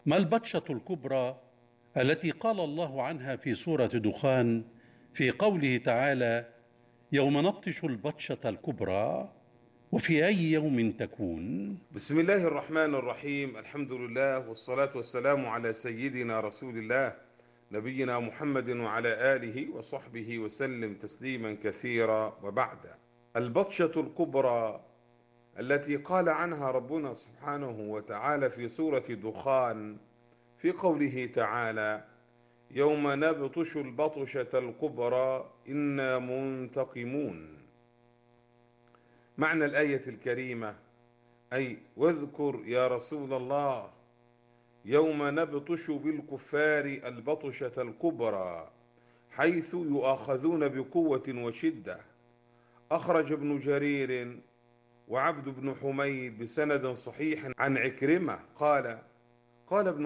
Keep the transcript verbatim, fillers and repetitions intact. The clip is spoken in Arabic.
ما البطشة الكبرى التي قال الله عنها في سورة دخان في قوله تعالى: يوم نبطش البطشة الكبرى؟ وفي أي يوم تكون؟ بسم الله الرحمن الرحيم. الحمد لله والصلاة والسلام على سيدنا رسول الله نبينا محمد وعلى آله وصحبه وسلم تسليما كثيرا. وبعد، البطشة الكبرى التي قال عنها ربنا سبحانه وتعالى في سورة دخان في قوله تعالى: يوم نبطش البطشة الكبرى إنا منتقمون. معنى الآية الكريمة أي واذكر يا رسول الله يوم نبطش بالكفار البطشة الكبرى، حيث يؤاخذون بقوة وشدة. أخرج ابن جرير وعبد بن حميد بسند صحيح عن عكرمة قال: قال ابن